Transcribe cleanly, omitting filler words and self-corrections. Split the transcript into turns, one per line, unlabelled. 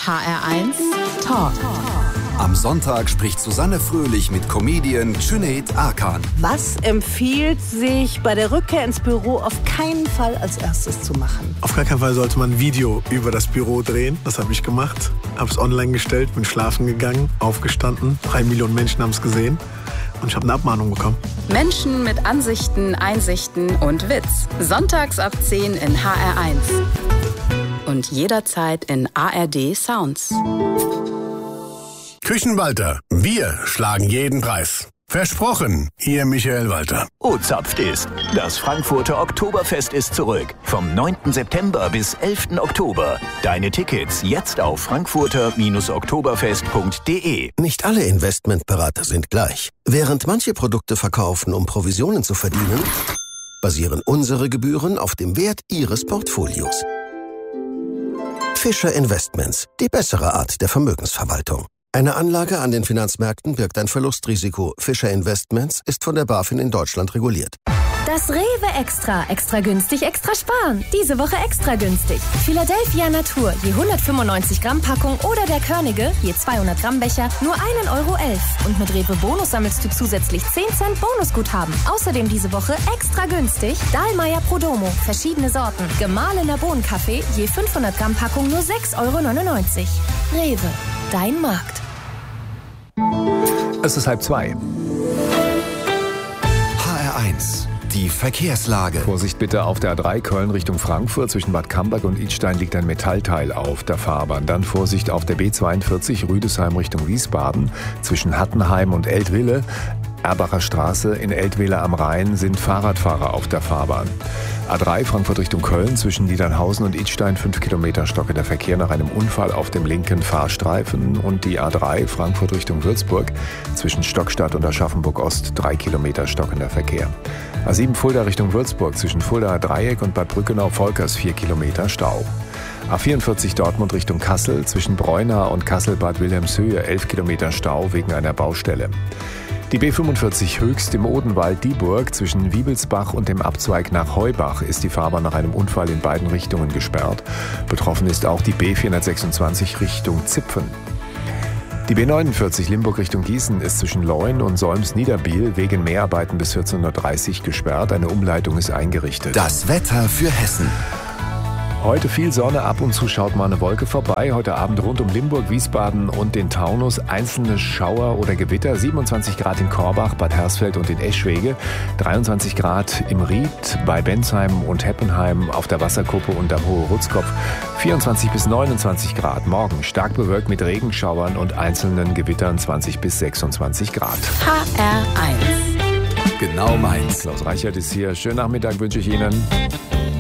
HR1 Talk.
Am Sonntag spricht Susanne Fröhlich mit Comedian Cüneyt Arkan.
Was empfiehlt sich bei der Rückkehr ins Büro auf keinen Fall als erstes zu machen?
Auf gar keinen Fall sollte man ein Video über das Büro drehen. Das habe ich gemacht. Habe es online gestellt, bin schlafen gegangen, aufgestanden. 3 Millionen Menschen haben es gesehen. Und ich habe eine Abmahnung bekommen.
Menschen mit Ansichten, Einsichten und Witz. Sonntags ab 10 in HR1. Und jederzeit in ARD Sounds.
Küchenwalter, wir schlagen jeden Preis. Versprochen, Ihr Michael Walter.
Zapft ist. Das Frankfurter Oktoberfest ist zurück. Vom 9. September bis 11. Oktober. Deine Tickets jetzt auf frankfurter-oktoberfest.de.
Nicht alle Investmentberater sind gleich. Während manche Produkte verkaufen, um Provisionen zu verdienen, basieren unsere Gebühren auf dem Wert Ihres Portfolios. Fischer Investments, die bessere Art der Vermögensverwaltung. Eine Anlage an den Finanzmärkten birgt ein Verlustrisiko. Fischer Investments ist von der BaFin in Deutschland reguliert.
Das Rewe Extra. Extra günstig, extra sparen. Diese Woche extra günstig. Philadelphia Natur, je 195 Gramm Packung oder der Körnige, je 200 Gramm Becher, nur 1,11 Euro. Und mit Rewe Bonus sammelst du zusätzlich 10 Cent Bonusguthaben. Außerdem diese Woche extra günstig Dahlmeier Prodomo, verschiedene Sorten. Gemahlener Bohnenkaffee, je 500 Gramm Packung, nur 6,99 Euro. Rewe, dein Markt.
Es ist 1:30.
HR1, die Verkehrslage.
Vorsicht bitte auf der A3 Köln Richtung Frankfurt. Zwischen Bad Camberg und Idstein liegt ein Metallteil auf der Fahrbahn. Dann Vorsicht auf der B42 Rüdesheim Richtung Wiesbaden. Zwischen Hattenheim und Eltville. Erbacher Straße in Eltville am Rhein sind Fahrradfahrer auf der Fahrbahn. A3 Frankfurt Richtung Köln zwischen Niedernhausen und Idstein 5 Kilometer stockender Verkehr nach einem Unfall auf dem linken Fahrstreifen. Und die A3 Frankfurt Richtung Würzburg zwischen Stockstadt und Aschaffenburg Ost 3 Kilometer stockender Verkehr. A7 Fulda Richtung Würzburg zwischen Fuldaer Dreieck und Bad Brückenau-Volkers 4 Kilometer Stau. A44 Dortmund Richtung Kassel zwischen Breuna und Kassel-Bad Wilhelmshöhe 11 Kilometer Stau wegen einer Baustelle. Die B45 Höchst im Odenwald-Dieburg zwischen Wiebelsbach und dem Abzweig nach Heubach ist die Fahrbahn nach einem Unfall in beiden Richtungen gesperrt. Betroffen ist auch die B426 Richtung Zipfen. Die B49 Limburg Richtung Gießen ist zwischen Leun und Solms-Niederbiel wegen Mehrarbeiten bis 14.30 Uhr gesperrt. Eine Umleitung ist eingerichtet.
Das Wetter für Hessen.
Heute viel Sonne, ab und zu schaut mal eine Wolke vorbei. Heute Abend rund um Limburg, Wiesbaden und den Taunus einzelne Schauer oder Gewitter. 27 Grad in Korbach, Bad Hersfeld und in Eschwege. 23 Grad im Ried, bei Bensheim und Heppenheim, auf der Wasserkuppe und am Hohe Rutzkopf. 24 bis 29 Grad. Morgen stark bewölkt mit Regenschauern und einzelnen Gewittern 20 bis 26 Grad.
HR1.
Genau meins.
Klaus Reichert ist hier. Schönen Nachmittag wünsche ich Ihnen.